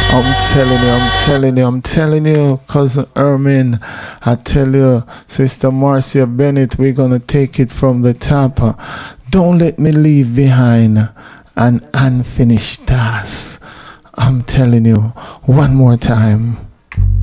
I'm telling you, Cousin Ermin, I tell you, Sister Marcia Bennett, we're gonna take it from the top. Don't let me leave behind an unfinished task. I'm telling you, one more time.